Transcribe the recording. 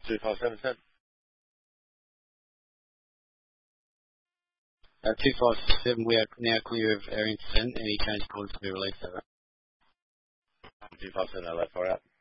257 cent. 257, we are now clear of our incident. Any change orders to be released over. 257, no, that's far out.